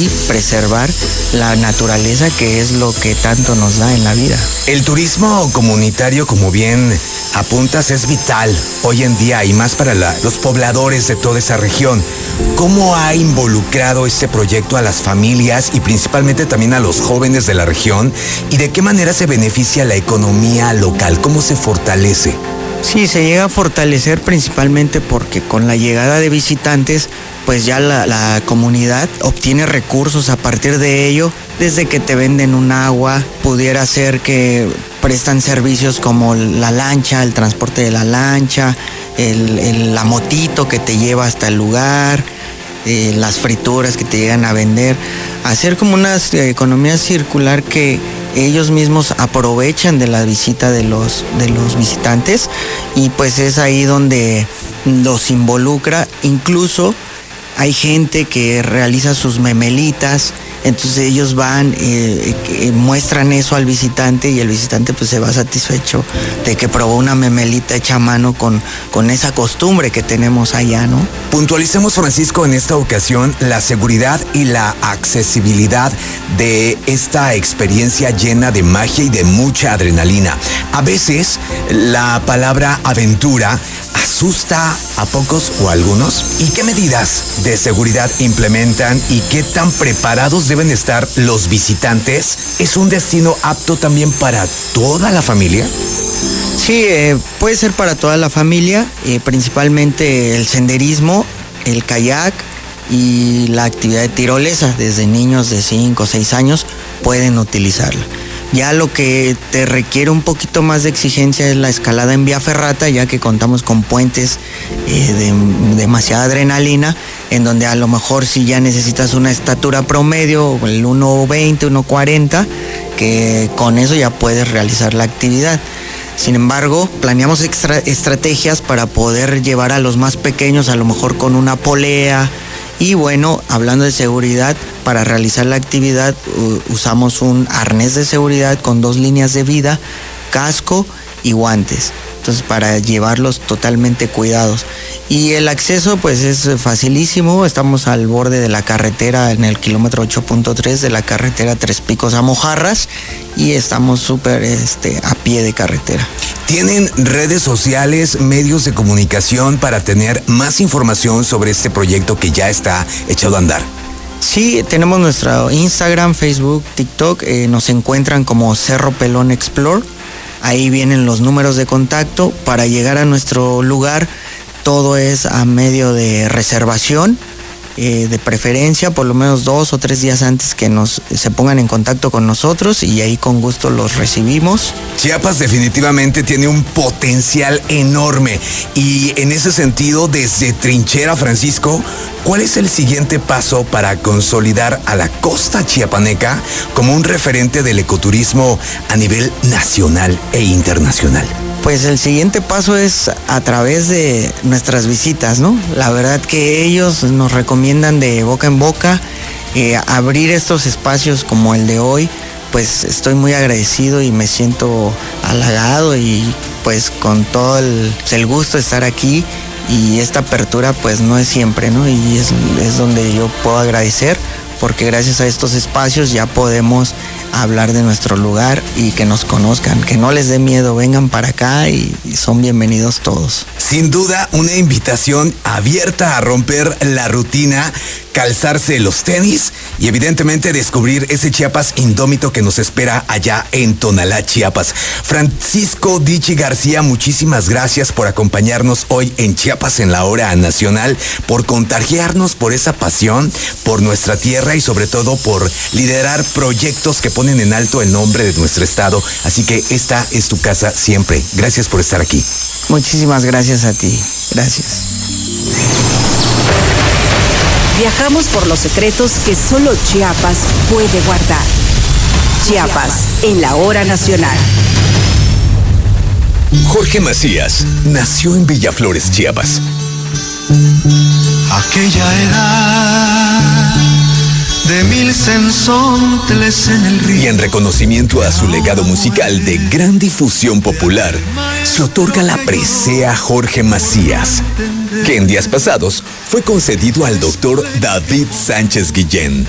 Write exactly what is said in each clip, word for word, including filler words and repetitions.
preservar la naturaleza, que es lo que tanto nos da en la vida. El turismo comunitario, como bien apuntas, es vital hoy en día y más para la, los pobladores de toda esa región. ¿Cómo ha involucrado este proyecto a las familias y principalmente también a los jóvenes de la región? ¿Y de qué manera se beneficia la economía local? ¿Cómo se fortalece? Sí, se llega a fortalecer principalmente porque con la llegada de visitantes, pues ya la, la comunidad obtiene recursos a partir de ello, desde que te venden un agua, pudiera ser que prestan servicios como la lancha, el transporte de la lancha, el, el, la motito que te lleva hasta el lugar, eh, las frituras que te llegan a vender, hacer como una eh, economía circular que ellos mismos aprovechan de la visita de los, de los visitantes, y pues es ahí donde los involucra. Incluso hay gente que realiza sus memelitas, entonces ellos van, eh, eh, muestran eso al visitante y el visitante pues se va satisfecho de que probó una memelita hecha a mano con, con esa costumbre que tenemos allá, ¿no? Puntualicemos, Francisco, en esta ocasión la seguridad y la accesibilidad de esta experiencia llena de magia y de mucha adrenalina. A veces la palabra aventura asusta a pocos o a algunos. ¿Y qué medidas de seguridad implementan y qué tan preparados deben estar los visitantes? ¿Es un destino apto también para toda la familia? Sí, eh, puede ser para toda la familia, eh, principalmente el senderismo, el kayak y la actividad de tirolesa. Desde niños de cinco o seis años pueden utilizarla. Ya lo que te requiere un poquito más de exigencia es la escalada en vía ferrata, ya que contamos con puentes eh, de demasiada adrenalina, en donde a lo mejor si ya necesitas una estatura promedio, el uno veinte, uno cuarenta, que con eso ya puedes realizar la actividad. Sin embargo, planeamos extra estrategias para poder llevar a los más pequeños, a lo mejor con una polea. Y bueno, hablando de seguridad, para realizar la actividad uh, usamos un arnés de seguridad con dos líneas de vida, casco y guantes. Entonces, para llevarlos totalmente cuidados. Y el acceso pues es facilísimo. Estamos al borde de la carretera, en el kilómetro ocho punto tres de la carretera Tres Picos a Mojarras, y estamos súper este, a pie de carretera. ¿Tienen redes sociales, medios de comunicación para tener más información sobre este proyecto que ya está echado a andar? Sí, tenemos nuestro Instagram, Facebook, TikTok. Eh, nos encuentran como Cerro Pelón Explore. Ahí vienen los números de contacto. Para llegar a nuestro lugar, todo es a medio de reservación, eh, de preferencia por lo menos dos o tres días antes que nos se pongan en contacto con nosotros, y ahí con gusto los recibimos. Chiapas definitivamente tiene un potencial enorme, y en ese sentido, desde Trinchera, Francisco, ¿cuál es el siguiente paso para consolidar a la costa chiapaneca como un referente del ecoturismo a nivel nacional e internacional? Pues el siguiente paso es a través de nuestras visitas, ¿no? La verdad que ellos nos recomiendan de boca en boca eh, abrir estos espacios como el de hoy. Pues estoy muy agradecido y me siento halagado, y pues con todo el, el gusto de estar aquí. Y esta apertura pues no es siempre, ¿no? Y es, es donde yo puedo agradecer, porque gracias a estos espacios ya podemos hablar de nuestro lugar y que nos conozcan, que no les dé miedo, vengan para acá y, y son bienvenidos todos. Sin duda, una invitación abierta a romper la rutina, calzarse los tenis y evidentemente descubrir ese Chiapas indómito que nos espera allá en Tonalá, Chiapas. Francisco Dichi García, muchísimas gracias por acompañarnos hoy en Chiapas en la Hora Nacional, por contagiarnos por esa pasión, por nuestra tierra y sobre todo por liderar proyectos que ponen en alto el nombre de nuestro estado. Así que esta es tu casa siempre. Gracias por estar aquí. Muchísimas gracias a ti. Gracias. Viajamos por los secretos que solo Chiapas puede guardar. Chiapas, en la Hora Nacional. Jorge Macías nació en Villaflores, Chiapas. Aquella edad de mil sensontles en el río. Y en reconocimiento a su legado musical de gran difusión popular, se otorga la presea Jorge Macías. que en días pasados fue concedido al doctor David Sánchez Guillén.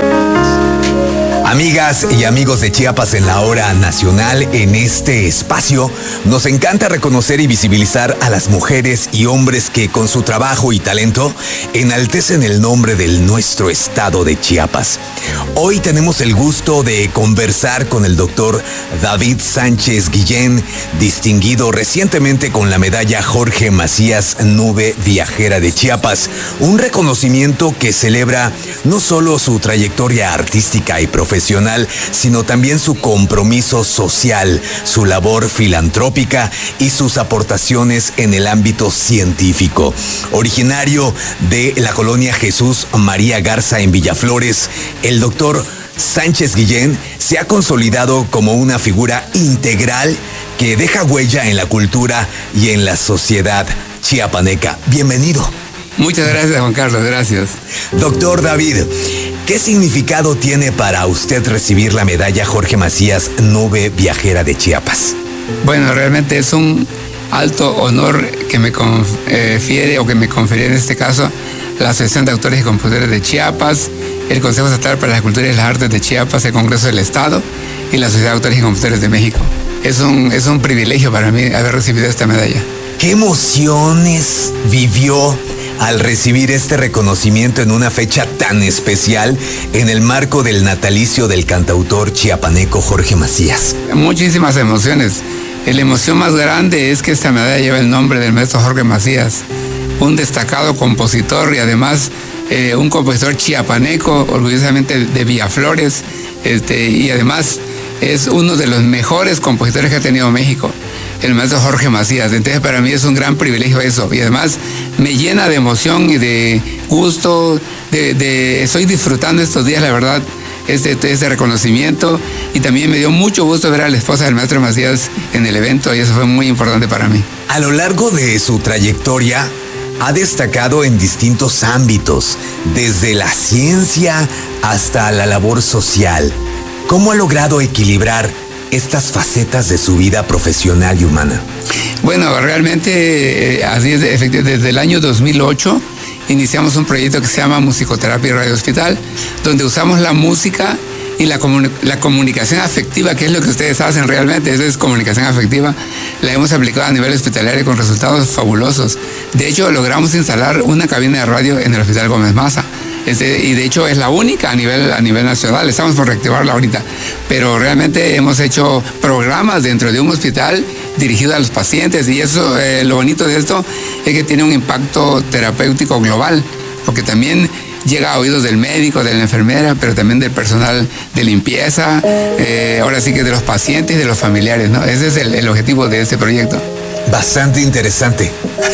Amigas y amigos de Chiapas en la hora nacional, en este espacio nos encanta reconocer y visibilizar a las mujeres y hombres que con su trabajo y talento enaltecen el nombre de nuestro estado de Chiapas. Hoy tenemos el gusto de conversar con el doctor David Sánchez Guillén, distinguido recientemente con la medalla Jorge Macías Nube Viajera de Chiapas, un reconocimiento que celebra no solo su trayectoria artística y profesional, sino también su compromiso social, su labor filantrópica y sus aportaciones en el ámbito científico. Originario de la colonia Jesús María Garza en Villaflores, el doctor Sánchez Guillén se ha consolidado como una figura integral que deja huella en la cultura y en la sociedad chiapaneca. Bienvenido. Muchas gracias, Juan Carlos, gracias. Doctor David, ¿qué significado tiene para usted recibir la medalla Jorge Macías Nube Viajera de Chiapas? Bueno, realmente es un alto honor que me confiere o que me confiere en este caso la Asociación de Autores y Compositores de Chiapas, el Consejo Estatal para la Cultura y las Artes de Chiapas, el Congreso del Estado y la Sociedad de Autores y Compositores de México. Es un, es un privilegio para mí haber recibido esta medalla. ¿Qué emociones vivió al recibir este reconocimiento en una fecha tan especial en el marco del natalicio del cantautor chiapaneco Jorge Macías? Muchísimas emociones. La emoción más grande es que esta medalla lleva el nombre del maestro Jorge Macías, un destacado compositor y además eh, un compositor chiapaneco, orgullosamente de Villaflores, este, y además es uno de los mejores compositores que ha tenido México, el maestro Jorge Macías. Entonces para mí es un gran privilegio eso, y además me llena de emoción y de gusto, de, de estoy disfrutando estos días, la verdad, este, este reconocimiento, y también me dio mucho gusto ver a la esposa del maestro Macías en el evento, y eso fue muy importante para mí. A lo largo de su trayectoria ha destacado en distintos ámbitos, desde la ciencia hasta la labor social. ¿Cómo ha logrado equilibrar estas facetas de su vida profesional y humana? Bueno, realmente, así es, efectivamente, desde el año dos mil ocho iniciamos un proyecto que se llama Musicoterapia y Radio Hospital, donde usamos la música y la, comun la comunicación afectiva, que es lo que ustedes hacen realmente, eso es comunicación afectiva, la hemos aplicado a nivel hospitalario con resultados fabulosos. De hecho, logramos instalar una cabina de radio en el Hospital Gómez Maza. Este, y de hecho es la única a nivel, a nivel nacional, estamos por reactivarla ahorita, pero realmente hemos hecho programas dentro de un hospital dirigido a los pacientes, y eso, eh, lo bonito de esto es que tiene un impacto terapéutico global, porque también llega a oídos del médico, de la enfermera, pero también del personal de limpieza, eh, ahora sí que de los pacientes y de los familiares, ¿no? Ese es el, el objetivo de este proyecto. Bastante interesante.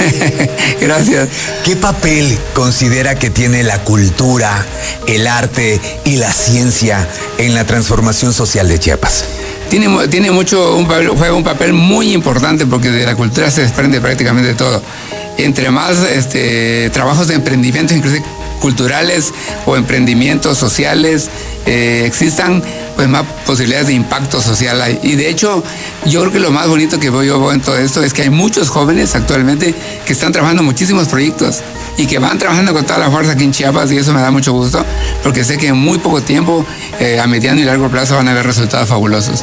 Gracias. ¿Qué papel considera que tiene la cultura, el arte y la ciencia en la transformación social de Chiapas? Tiene, tiene mucho, un papel, juega un papel muy importante, porque de la cultura se desprende prácticamente todo. Entre más este, trabajos de emprendimiento, inclusive culturales o emprendimientos sociales eh, existan, pues más posibilidades de impacto social hay. Y de hecho, yo creo que lo más bonito que veo yo en todo esto es que hay muchos jóvenes actualmente que están trabajando muchísimos proyectos y que van trabajando con toda la fuerza aquí en Chiapas, y eso me da mucho gusto, porque sé que en muy poco tiempo, eh, a mediano y largo plazo, van a haber resultados fabulosos.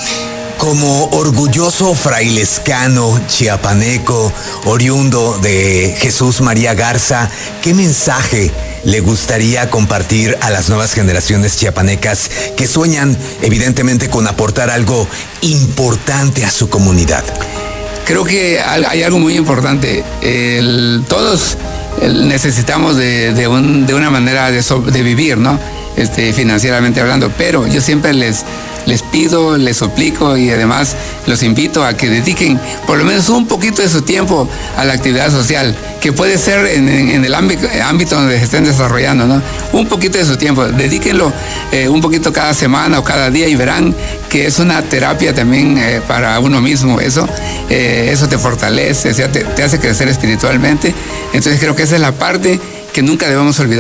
Como orgulloso frailescano, chiapaneco, oriundo de Jesús María Garza, ¿qué mensaje le gustaría compartir a las nuevas generaciones chiapanecas que sueñan evidentemente con aportar algo importante a su comunidad? Creo que hay algo muy importante. El, todos necesitamos de, de, un, de una manera de, so, de vivir, ¿no? Este, financieramente hablando, pero yo siempre les, les pido, les suplico y además los invito a que dediquen por lo menos un poquito de su tiempo a la actividad social, que puede ser en, en, en el ámbito, ámbito donde se estén desarrollando, ¿no? Un poquito de su tiempo, dedíquenlo eh, un poquito cada semana o cada día, y verán que es una terapia también eh, para uno mismo. Eso, eh, eso te fortalece, o sea, te, te hace crecer espiritualmente. Entonces creo que esa es la parte que nunca debemos olvidar.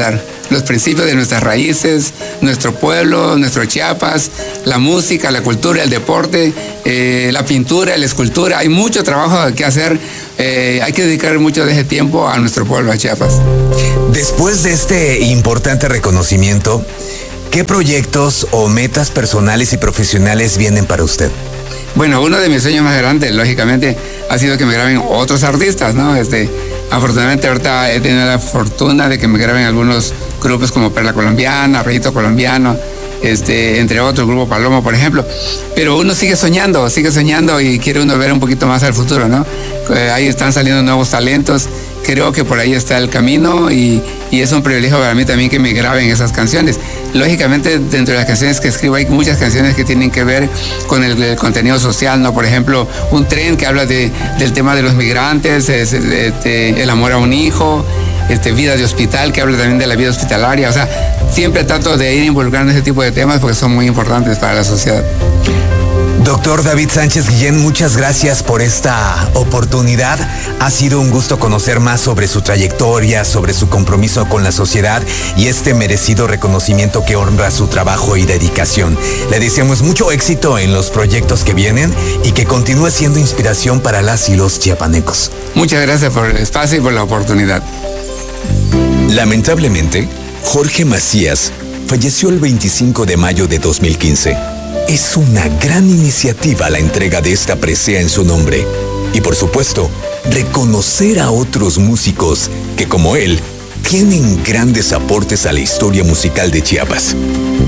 los principios de nuestras raíces, nuestro pueblo, nuestro Chiapas, la música, la cultura, el deporte, eh, la pintura, la escultura. Hay mucho trabajo que hacer. Eh, hay que dedicar mucho de ese tiempo a nuestro pueblo, a Chiapas. Después de este importante reconocimiento, ¿qué proyectos o metas personales y profesionales vienen para usted? Bueno, uno de mis sueños más grandes, lógicamente, ha sido que me graben otros artistas, ¿no? Este, afortunadamente ahorita he tenido la fortuna de que me graben algunos grupos como Perla Colombiana, Rayito Colombiano, este, entre otros, Grupo Palomo, por ejemplo. Pero uno sigue soñando, sigue soñando y quiere uno ver un poquito más al futuro, ¿no? Eh, ahí están saliendo nuevos talentos. Creo que por ahí está el camino y, y es un privilegio para mí también que me graben esas canciones. Lógicamente, dentro de las canciones que escribo hay muchas canciones que tienen que ver con el, el contenido social, ¿no? Por ejemplo, Un tren que habla de, del tema de los migrantes, es, este, El amor a un hijo, este, Vida de hospital, que habla también de la vida hospitalaria. O sea, siempre trato de ir involucrando ese tipo de temas porque son muy importantes para la sociedad. Doctor David Sánchez Guillén, muchas gracias por esta oportunidad. Ha sido un gusto conocer más sobre su trayectoria, sobre su compromiso con la sociedad y este merecido reconocimiento que honra su trabajo y dedicación. Le deseamos mucho éxito en los proyectos que vienen y que continúe siendo inspiración para las y los chiapanecos. Muchas gracias por el espacio y por la oportunidad. Lamentablemente, Jorge Macías falleció el veinticinco de mayo de dos mil quince. Es una gran iniciativa la entrega de esta presea en su nombre. Y por supuesto, reconocer a otros músicos que, como él, tienen grandes aportes a la historia musical de Chiapas.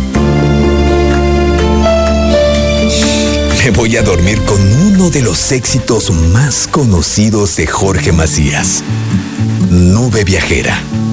Me voy a dormir con uno de los éxitos más conocidos de Jorge Macías, Nube Viajera.